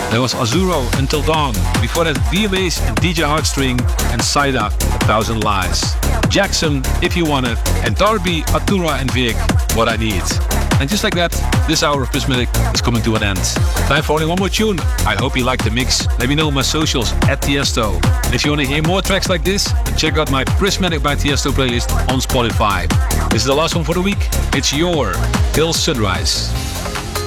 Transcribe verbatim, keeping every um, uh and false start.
There was Azuro, Until Dawn. Before that, B-Bass and D J Heartstring and Saida, A Thousand Lies. Jackson, If You Want It, and Darby, Atura and Vic, What I Need. And just like that, this hour of Prismatic is coming to an end. Time for only one more tune. I hope you liked the mix. Let me know on my socials at Tiesto. And if you want to hear more tracks like this, then check out my Prismatic by Tiesto playlist on Spotify. This is the last one for the week. It's your Till Sunrise.